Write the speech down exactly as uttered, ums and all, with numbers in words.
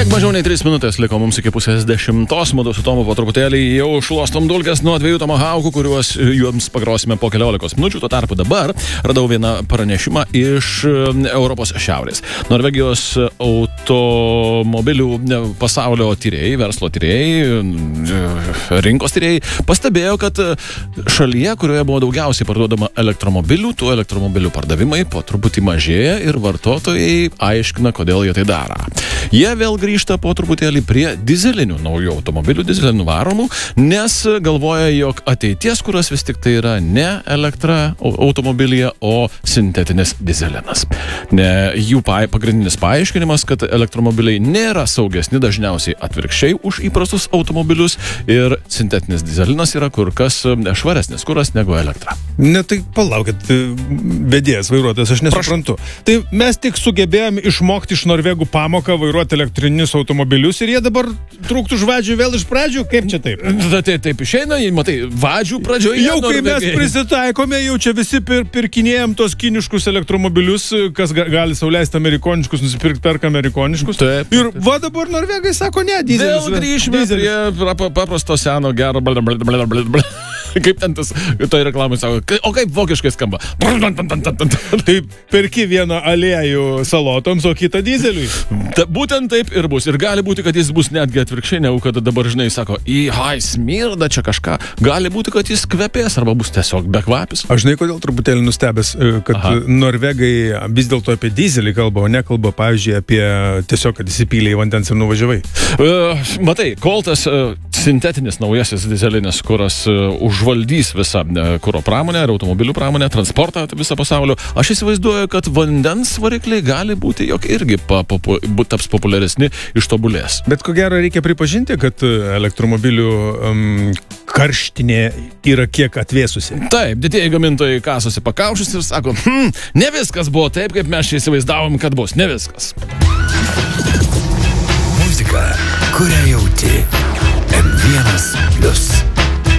Kiek mažiau nei tris minutės liko mums iki pusės dešimtos, mudu su Tomu po truputėlį jau šluostom dulkes nuo dviejų tomahaukų, kuriuos jums pagrosime po keliolikos minučių. Tuo tarpu dabar radau vieną pranešimą iš Europos šiaurės. Norvegijos automobilių pasaulio tyrėjai, verslo tyrėjai, rinkos tyrėjai pastebėjo, kad šalyje, kurioje buvo daugiausiai parduodama elektromobilių, tų elektromobilių pardavimai po truputį mažėja ir vartotojai aiškina, kodėl jie tai daro. Jie vėl grįžta po truputėlį prie dizelinių naujų automobilių, dizelinių varomų, nes galvoja, jog ateities kuras vis tik tai yra ne elektra automobilyje, o sintetinis dizelinas. Ne, jų pa, pagrindinis paaiškinimas, kad elektromobiliai nėra saugesni, dažniausiai atvirkščiai už įprastus automobilius ir sintetinis dizelinas yra kur kas švaresnis kuras negu elektra. Ne, tai palaukit, vedėjas, vairuotojas, aš nesuprantu. Prašau. Tai mes tik sugebėjome išmokti iš norvegų pamoką vairuoti elektrinius automobilius ir jie dabar trūktų už vadžių vėl iš pradžių? Kaip čia taip? Tai taip, taip išeina, matai, vadžių pradžioje. Jau kai mes prisitaikome, jau čia visi pir, pirkinėjom tos kiniškus elektromobilius, kas ga, gali sauliaisti amerikoniškus, nusipirkti perka amerikoniškus. Taip, ir taip. Va dabar norvegai sako, ne, dizelis. Vėl grįžime prie paprasto seno gero blablabla. Kaip ten tas, toj reklamai sako, o kaip vokiškai skamba. Tai perki vieną aliejų salotoms, o kitą dizeliui. Ta, būtent taip ir bus. Ir gali būti, kad jis bus netgi atvirkščiai, negu kad dabar, žinai, sako, į hai, smirda čia kažką. Gali būti, kad jis kvepės arba bus tiesiog bekvapis. Aš žinai, kodėl truputėlį nustebęs, kad Aha. norvegai vis dėlto apie dizelį kalba, o nekalba, pavyzdžiui, apie tiesiog, kad įsipylė į vandens ir nuvažiavai. Uh, matai, kol tas uh, sintetinis naujasis dizelinis kuras uh, užvaldys visą uh, kuro pramonę ir automobilių pramonę, transportą visą pasaulio, aš įsivaizduoju, kad vandens varikliai gali būti, jog irgi pa, pa, pa, taps populiaresni, ištobulės. Bet ko gero reikia pripažinti, kad elektromobilių um, karštinė yra kiek atvėsusi. Taip, didieji gamintojai kasosi pakaušus ir sako, hm, ne viskas buvo taip, kaip mes čia įsivaizdavom, kad bus, ne viskas. Muzika, kurią